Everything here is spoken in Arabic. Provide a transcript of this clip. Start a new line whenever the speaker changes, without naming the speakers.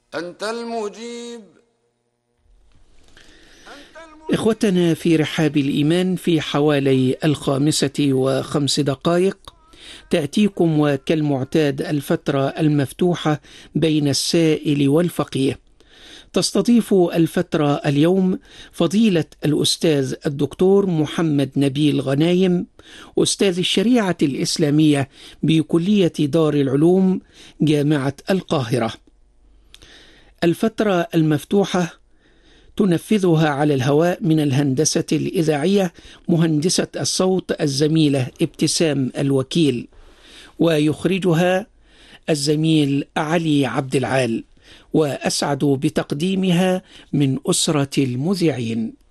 أنت المجيب.
إخوتنا في رحاب الإيمان، في حوالي 5:05 تأتيكم وكالمعتاد الفترة المفتوحة بين السائل والفقيه. تستضيف الفترة اليوم فضيلة الأستاذ الدكتور محمد نبيل غنايم، أستاذ الشريعة الإسلامية بكلية دار العلوم جامعة القاهرة. الفترة المفتوحة تنفذها على الهواء من الهندسة الإذاعية مهندسة الصوت الزميلة ابتسام الوكيل، ويخرجها الزميل علي عبد العال، وأسعد بتقديمها من أسرة المذيعين.